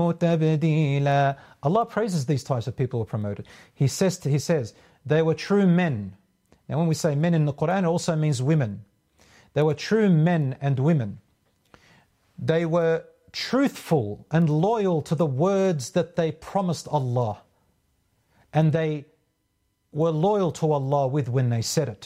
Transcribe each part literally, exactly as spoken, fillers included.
تبديلا. Allah praises these types of people who are promoted. He says, to, he says, they were true men. Now when we say men in the Quran, it also means women. They were true men and women. They were truthful and loyal to the words that they promised Allah. And they were loyal to Allah with when they said it.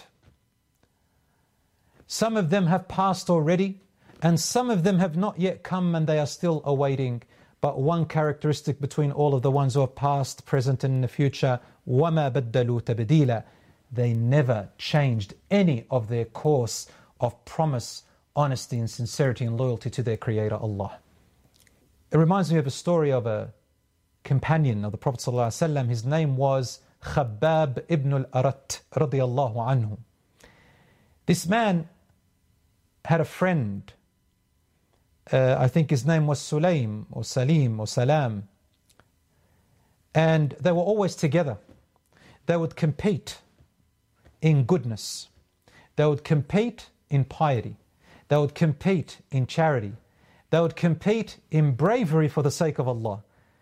Some of them have passed already, and some of them have not yet come and they are still awaiting. But one characteristic between all of the ones who have passed, present and in the future, وَمَا بَدَّلُوا تَبْدِيلًا, they never changed any of their course of promise, honesty and sincerity and loyalty to their Creator Allah. It reminds me of a story of a companion of the Prophet ﷺ. His name was Khabbab ibn al-Arat radiyallahu anhu. This man had a friend, uh, I think his name was Sulaim or Salim or Salam, and they were always together. They would compete in goodness. They would compete in piety. They would compete in charity. They would compete in bravery for the sake of Allah.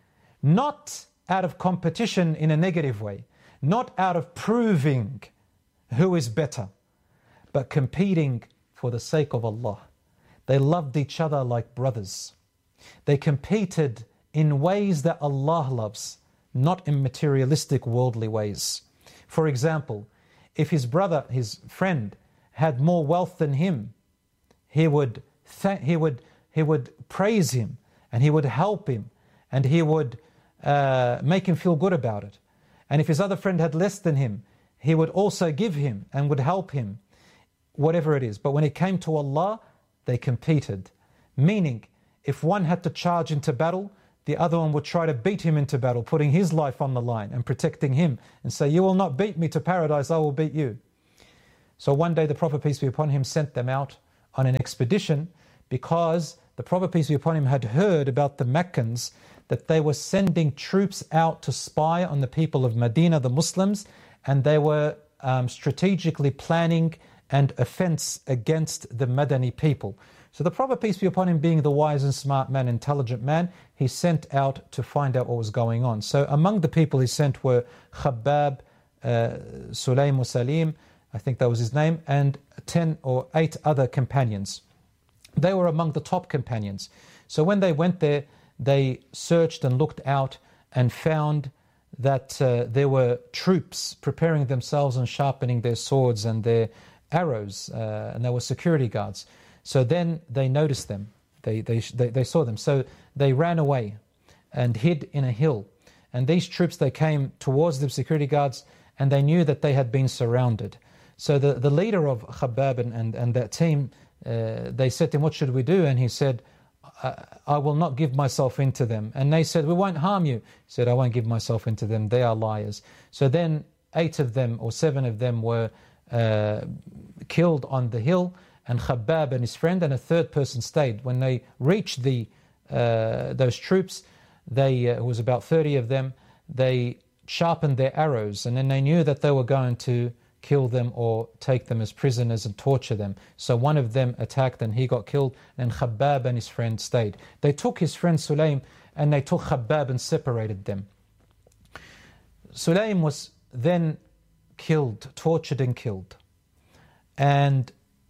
Not out of competition in a negative way, not out of proving who is better, but competing for the sake of Allah. They loved each other like brothers. They competed in ways that Allah loves, not in materialistic worldly ways. For example, if his brother, his friend, had more wealth than him, he would th- he would he would praise him, and he would help him, and he would uh, make him feel good about it. And if his other friend had less than him, he would also give him and would help him, whatever it is. But when it came to Allah, they competed. Meaning, if one had to charge into battle, the other one would try to beat him into battle, putting his life on the line and protecting him, and say, you will not beat me to paradise, I will beat you. So one day the Prophet, peace be upon him, sent them out on an expedition, because the Prophet, peace be upon him, had heard about the Meccans, that they were sending troops out to spy on the people of Medina, the Muslims, and they were um, strategically planning an offense against the Madani people. So the Prophet, peace be upon him, being the wise and smart man, intelligent man, he sent out to find out what was going on. So among the people he sent were Khabbab, uh, Sulaim or Salim, I think that was his name, and ten or eight other companions. They were among the top companions. So when they went there, they searched and looked out and found that uh, there were troops preparing themselves and sharpening their swords and their arrows, uh, and there were security guards. So then they noticed them. They, they, they, they saw them. So they ran away and hid in a hill. And these troops, they came towards the security guards, and they knew that they had been surrounded. So the, the leader of Khabbab and, and, and that team, uh, they said to him, what should we do? And he said, I, I will not give myself into them. And they said, we won't harm you. He said, I won't give myself into them. They are liars. So then eight of them or seven of them were uh, killed on the hill, and Khabbab and his friend and a third person stayed. When they reached the uh, those troops, they uh, it was about thirty of them, they sharpened their arrows, and then they knew that they were going to kill them or take them as prisoners and torture them. So one of them attacked and he got killed, and Khabbab and his friend stayed. They took his friend Sulaim and they took Khabbab and separated them. Sulaim was then killed, tortured and killed. And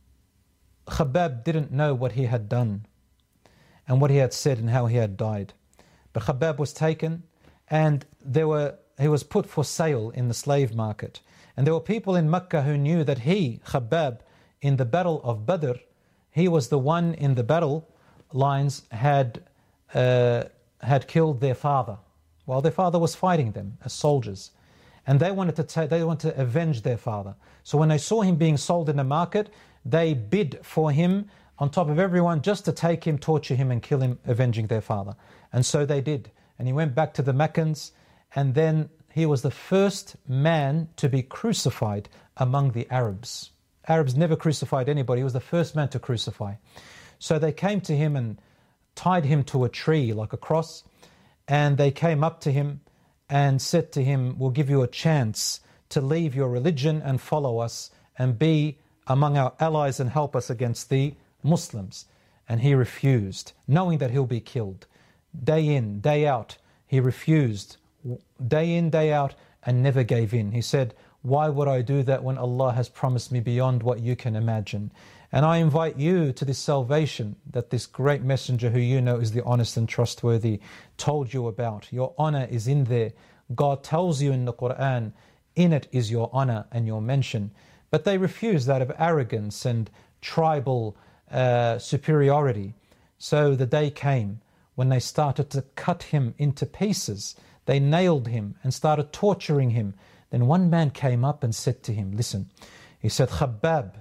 Khabbab didn't know what he had done and what he had said and how he had died. But Khabbab was taken, and there were he was put for sale in the slave market. And there were people in Mecca who knew that he, Khabbab, in the battle of Badr, he was the one in the battle lines had uh, had killed their father while their father was fighting them as soldiers. And they wanted to ta- they wanted to avenge their father. So when they saw him being sold in the market, they bid for him on top of everyone just to take him, torture him and kill him, avenging their father. And so they did. And he went back to the Meccans, and then he was the first man to be crucified among the Arabs. Arabs never crucified anybody. He was the first man to crucify. So they came to him and tied him to a tree like a cross, and they came up to him and said to him, we'll give you a chance to leave your religion and follow us and be among our allies and help us against the Muslims. And he refused, knowing that he'll be killed. day in, day out. He refused, day in, day out, and never gave in. He said, why would I do that when Allah has promised me beyond what you can imagine? And I invite you to this salvation that this great messenger who you know is the honest and trustworthy told you about. Your honor is in there. God tells you in the Quran, in it is your honor and your mention. But they refused out of arrogance and tribal uh, superiority. So the day came when they started to cut him into pieces. They nailed him and started torturing him. Then one man came up and said to him, listen, he said, Khabbab.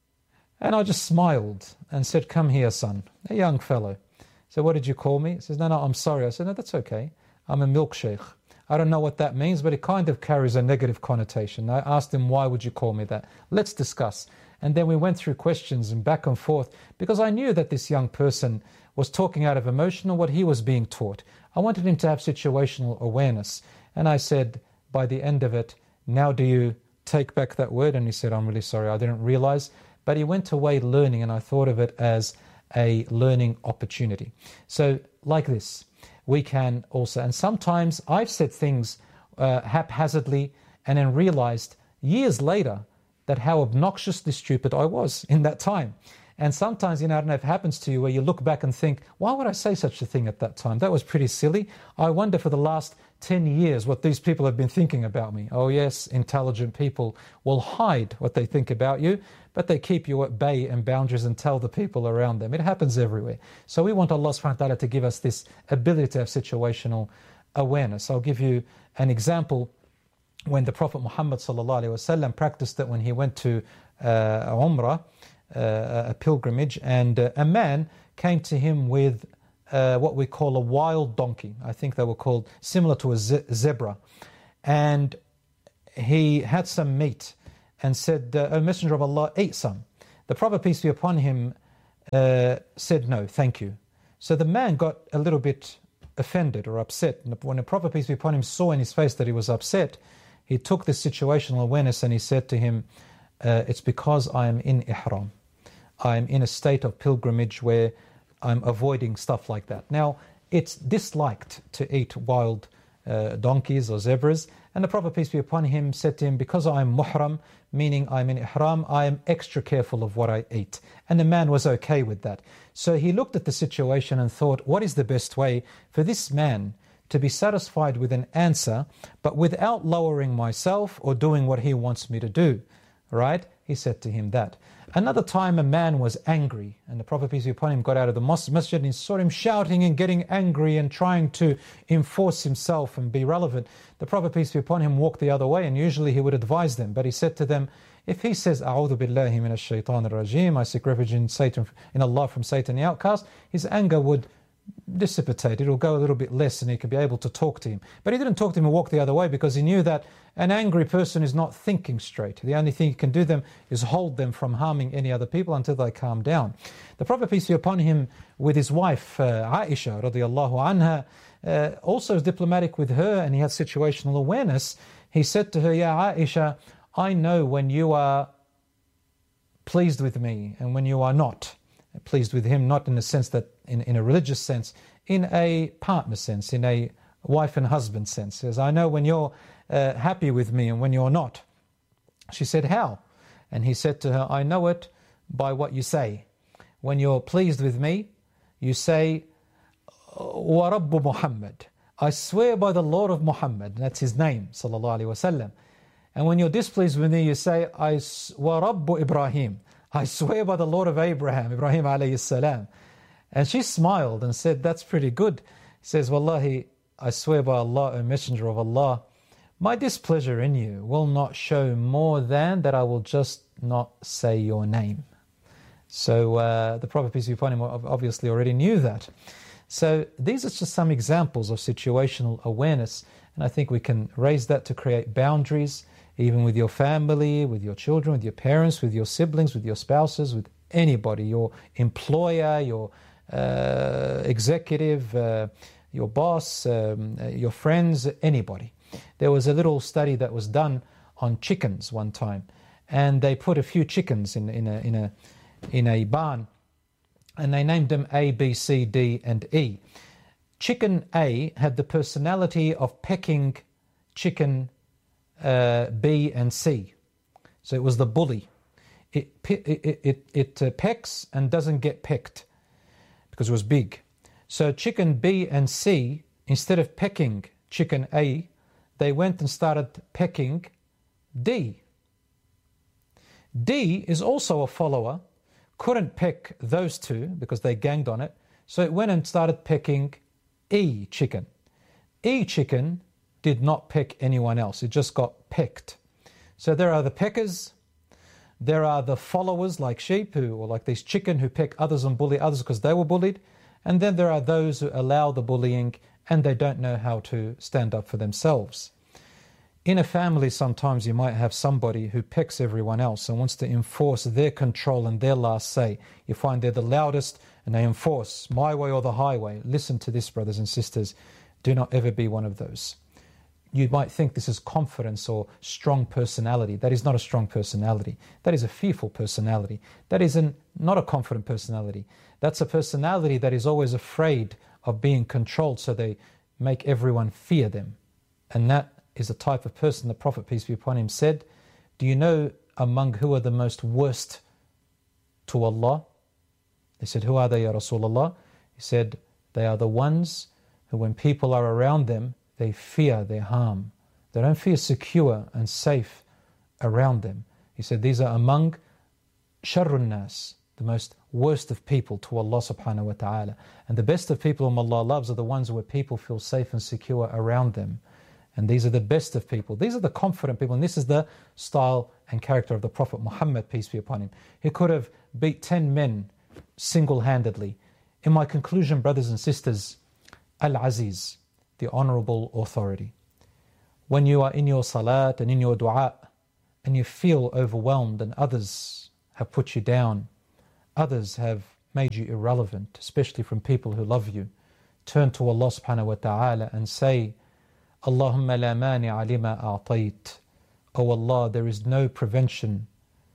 And I just smiled and said, come here, son, a young fellow. So what did you call me? He says, no, no, I'm sorry. I said, no, that's okay. I'm a milkshake. I don't know what that means, but it kind of carries a negative connotation. I asked him, why would you call me that? Let's discuss. And then we went through questions and back and forth because I knew that this young person was talking out of emotion or what he was being taught. I wanted him to have situational awareness. And I said, by the end of it, now do you take back that word? And he said, I'm really sorry, I didn't realize. But he went away learning, and I thought of it as a learning opportunity. So like this, we can also, and sometimes I've said things uh, haphazardly and then realized years later that how obnoxiously stupid I was in that time. And sometimes, you know, I don't know if it happens to you where you look back and think, why would I say such a thing at that time? That was pretty silly. I wonder for the last ten years what these people have been thinking about me. Oh yes, intelligent people will hide what they think about you, but they keep you at bay and boundaries and tell the people around them. It happens everywhere. So we want Allah subhanahu wa ta'ala to give us this ability to have situational awareness. I'll give you an example. When the Prophet Muhammad sallallahu alaihi wasallam practiced it when he went to uh, Umrah, uh, a pilgrimage, and uh, a man came to him with uh, what we call a wild donkey. I think they were called similar to a ze- zebra. And he had some meat and said, uh, O Messenger of Allah, eat some. The Prophet, peace be upon him, uh, said, no, thank you. So the man got a little bit offended or upset. And when the Prophet, peace be upon him, saw in his face that he was upset, he took this situational awareness and he said to him, uh, it's because I am in ihram. I am in a state of pilgrimage where I'm avoiding stuff like that. Now, it's disliked to eat wild uh, donkeys or zebras. And the Prophet, peace be upon him, said to him, because I am muhram, meaning I'm in ihram, I am extra careful of what I eat. And the man was okay with that. So he looked at the situation and thought, what is the best way for this man to be satisfied with an answer, but without lowering myself or doing what he wants me to do, right? He said to him that. Another time a man was angry, and the Prophet, peace be upon him, got out of the masjid and he saw him shouting and getting angry and trying to enforce himself and be relevant. The Prophet, peace be upon him, walked the other way, and usually he would advise them, but he said to them, if he says, A'udhu billahi minash shaitanir rajim, I seek refuge in Satan, in Allah from Satan the outcast, his anger would dissipate. It will go a little bit less and he could be able to talk to him. But he didn't talk to him and walk the other way because he knew that an angry person is not thinking straight. The only thing he can do them is hold them from harming any other people until they calm down. The Prophet, peace be upon him, with his wife uh, Aisha radiallahu anha, uh, also was diplomatic with her, and he had situational awareness. He said to her, Ya Aisha, I know when you are pleased with me and when you are not. Pleased with him, not in the sense that in, in a religious sense, in a partner sense, in a wife and husband sense. He says, I know when you're uh, happy with me and when you're not. She said, how? And he said to her, I know it by what you say. When you're pleased with me, you say, Wa Rabbu Muhammad. I swear by the Lord of Muhammad. That's his name, sallallahu alaihi wasallam. And when you're displeased with me, you say, I Wa Rabbu Ibrahim. I swear by the Lord of Abraham, Ibrahim alayhi salam. And she smiled and said, that's pretty good. He says, Wallahi, I swear by Allah, O Messenger of Allah, my displeasure in you will not show more than that I will just not say your name. So uh, the Prophet, peace be upon him, obviously already knew that. So these are just some examples of situational awareness. And I think we can raise that to create boundaries, even with your family, with your children, with your parents, with your siblings, with your spouses, with anybody, your employer, your uh, executive, uh, your boss, um, uh, your friends, anybody. There was a little study that was done on chickens one time, and they put a few chickens in, in, a, in, a, in a barn, and they named them A, B, C, D, and E. Chicken A had the personality of pecking chicken uh, B and C. So it was the bully. It, it, it, it uh, pecks and doesn't get pecked because it was big. So chicken B and C, instead of pecking chicken A, they went and started pecking D. D is also a follower, couldn't peck those two because they ganged on it, so it went and started pecking E chicken. E chicken did not peck anyone else, it just got pecked. So there are the peckers, there are the followers like sheep who, or like these chicken who peck others and bully others because they were bullied, and then there are those who allow the bullying and they don't know how to stand up for themselves. In a family, sometimes you might have somebody who pecks everyone else and wants to enforce their control and their last say. You find they're the loudest and they enforce my way or the highway. Listen to this, brothers and sisters. Do not ever be one of those. You might think this is confidence or strong personality. That is not a strong personality. That is a fearful personality. That is an, not a confident personality. That's a personality that is always afraid of being controlled, so they make everyone fear them. And that is the type of person the Prophet, peace be upon him, said, do you know among who are the most worst to Allah? They said, who are they, Ya Rasulullah? He said, they are the ones who when people are around them, they fear their harm. They don't feel secure and safe around them. He said, these are among sharrun nas, the most worst of people to Allah subhanahu wa ta'ala. And the best of people whom Allah loves are the ones where people feel safe and secure around them. And these are the best of people. These are the confident people. And this is the style and character of the Prophet Muhammad, peace be upon him. He could have beat ten men single-handedly. In my conclusion, brothers and sisters, Al-Aziz, the honorable authority. When you are in your salat and in your dua and you feel overwhelmed and others have put you down, others have made you irrelevant, especially from people who love you, turn to Allah subhanahu wa ta'ala and say, Allahumma la mani'a lima a'tayt. Oh Allah, there is no prevention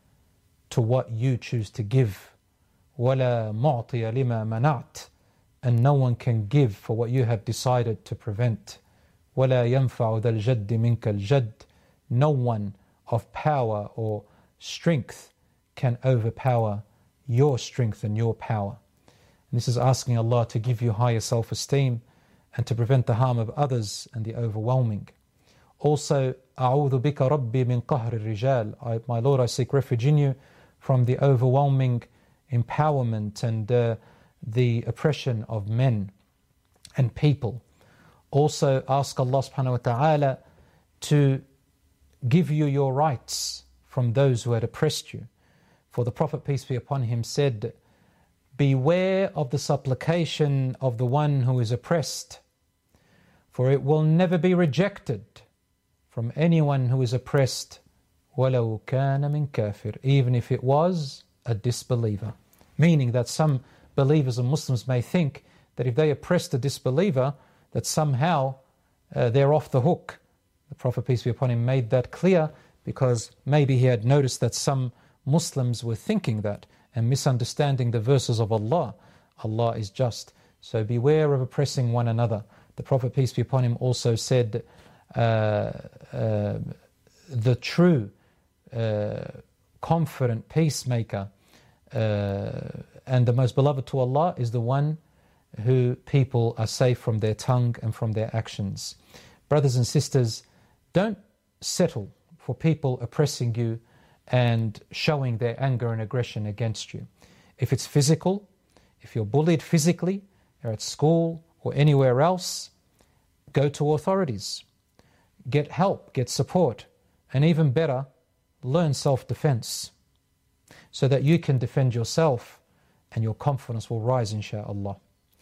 to what you choose to give. Wala mu'tiya lima mana'at. And no one can give for what you have decided to prevent. وَلَا يَنْفَعُ ذَا الْجَدِّ مِنْكَ الْجَدِّ. No one of power or strength can overpower your strength and your power. And this is asking Allah to give you higher self-esteem and to prevent the harm of others and the overwhelming. Also, أَعُوذُ بِكَ رَبِّي مِنْ قَهْرِ الرِّجَالِ. My Lord, I seek refuge in you from the overwhelming empowerment and uh, the oppression of men and people. Also ask Allah subhanahu wa ta'ala to give you your rights from those who had oppressed you. For the Prophet, peace be upon him, said, beware of the supplication of the one who is oppressed, for it will never be rejected from anyone who is oppressed, وَلَوْ كَانَ مِنْ كَافِرٍ, even if it was a disbeliever. Meaning that some believers and Muslims may think that if they oppress a disbeliever, that somehow uh, they're off the hook. The Prophet, peace be upon him, made that clear because maybe he had noticed that some Muslims were thinking that and misunderstanding the verses of Allah. Allah is just. So beware of oppressing one another. The Prophet, peace be upon him, also said, uh, uh, the true, uh, confident peacemaker uh, and the most beloved to Allah is the one who people are safe from their tongue and from their actions. Brothers and sisters, don't settle for people oppressing you and showing their anger and aggression against you. If it's physical, if you're bullied physically, or at school or anywhere else, go to authorities. Get help, get support, and even better, learn self-defense so that you can defend yourself and your confidence will rise, insha'Allah.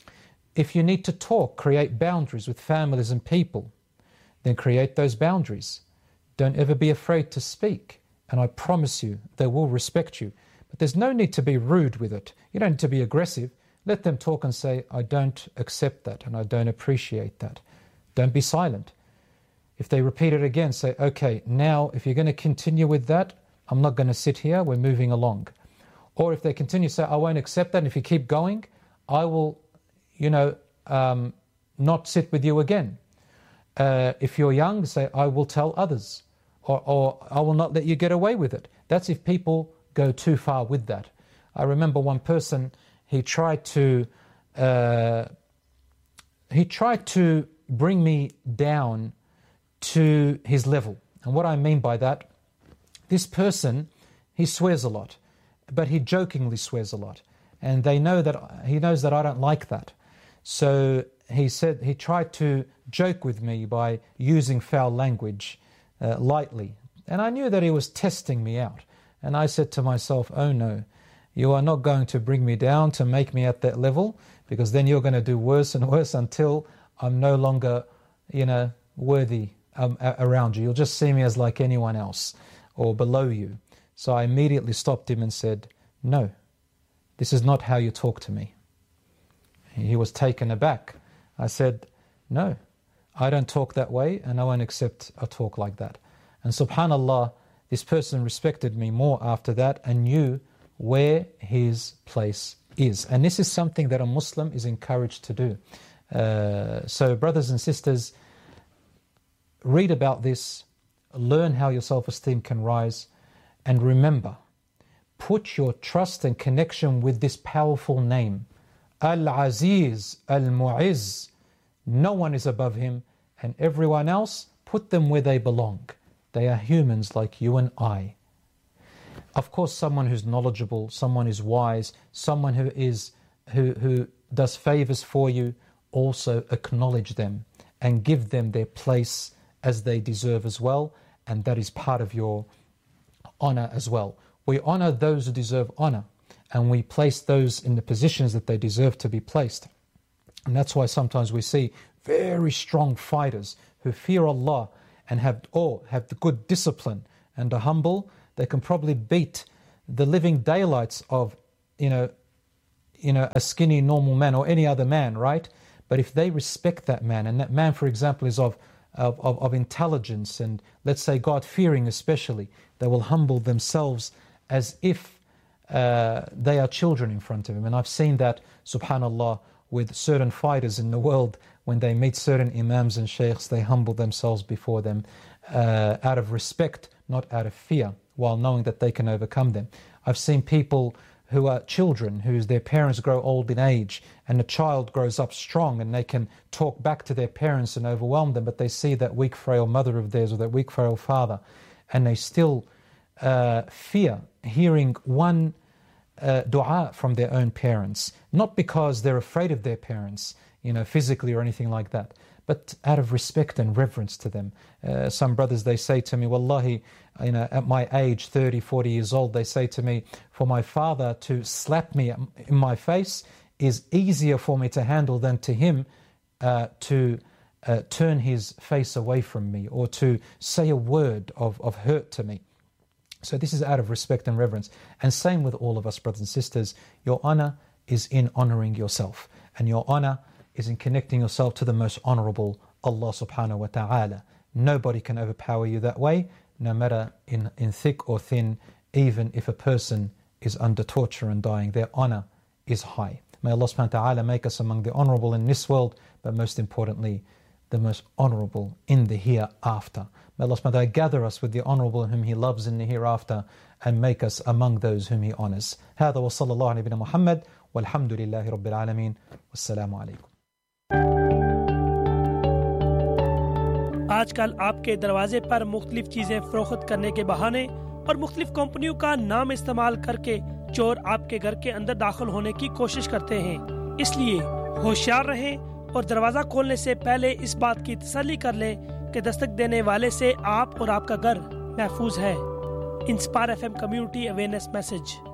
If you need to talk, create boundaries with families and people, then create those boundaries. Don't ever be afraid to speak, and I promise you, they will respect you. But there's no need to be rude with it. You don't need to be aggressive. Let them talk and say, I don't accept that and I don't appreciate that. Don't be silent. If they repeat it again, say, okay, now if you're going to continue with that, I'm not going to sit here, we're moving along. Or if they continue to say, I won't accept that, and if you keep going, I will, you know, um, not sit with you again. Uh, if you're young, say, I will tell others, or, or I will not let you get away with it. That's if people go too far with that. I remember one person, he tried to uh, he tried to bring me down to his level. And what I mean by that, this person, he swears a lot, but he jokingly swears a lot. And they know that he knows that I don't like that. So he said he tried to joke with me by using foul language uh, lightly. And I knew that he was testing me out. And I said to myself, oh no, you are not going to bring me down to make me at that level, because then you're going to do worse and worse until I'm no longer, you know, worthy um, around you. You'll just see me as like anyone else or below you. So I immediately stopped him and said, no, this is not how you talk to me. He was taken aback. I said, no, I don't talk that way, and I won't accept a talk like that. And subhanAllah, this person respected me more after that and knew where his place is. And this is something that a Muslim is encouraged to do. Uh, so brothers and sisters, read about this, learn how your self-esteem can rise, and remember, put your trust and connection with this powerful name, Al-Aziz, Al-Mu'izz. No one is above him, and everyone else, put them where they belong. They are humans like you and I. Of course, someone who's knowledgeable, someone who's wise, someone who is who who does favors for you, also acknowledge them and give them their place as they deserve as well, and that is part of your honor as well. We honor those who deserve honor, and we place those in the positions that they deserve to be placed. And that's why sometimes we see very strong fighters who fear Allah and have or have the good discipline and are humble. They can probably beat the living daylights of, you know, you know, a skinny normal man or any other man, right? But if they respect that man, and that man, for example, is of of, of, of intelligence and, let's say, God-fearing especially, they will humble themselves as if uh, they are children in front of him. And I've seen that, subhanAllah, with certain fighters in the world. When they meet certain imams and sheikhs, they humble themselves before them uh, out of respect, not out of fear, while knowing that they can overcome them. I've seen people who are children, whose their parents grow old in age, and the child grows up strong and they can talk back to their parents and overwhelm them, but they see that weak, frail mother of theirs or that weak, frail father, and they still uh, fear hearing one uh, dua from their own parents, not because they're afraid of their parents, you know, physically or anything like that, but out of respect and reverence to them. Uh, some brothers, they say to me, Wallahi, you know, at my age, thirty, forty years old, they say to me, for my father to slap me in my face is easier for me to handle than to him uh, to uh, turn his face away from me or to say a word of, of hurt to me. So this is out of respect and reverence. And same with all of us, brothers and sisters. Your honor is in honoring yourself. And your honor is in connecting yourself to the most honorable Allah subhanahu wa ta'ala. Nobody can overpower you that way, no matter in, in thick or thin, even if a person is under torture and dying. Their honor is high. May Allah subhanahu wa ta'ala make us among the honorable in this world, but most importantly, the most honorable in the hereafter. May Allah subhanahu wa ta'ala gather us with the honorable whom He loves in the hereafter and make us among those whom He honors. هذا وصلى الله على نبينا محمد والحمد لله رب العالمين والسلام عليكم. आजकल आपके दरवाजे पर मुख्तलिफ चीजें फरोख्त करने के बहाने और मुख्तलिफ कंपनियों का नाम इस्तेमाल करके चोर आपके घर के अंदर दाखिल होने की कोशिश करते हैं। इसलिए होशियार रहें और दरवाजा खोलने से पहले इस बात की तसल्ली कर लें कि दस्तक देने वाले से आप और आपका घर महफूज है। Inspire FM community awareness message.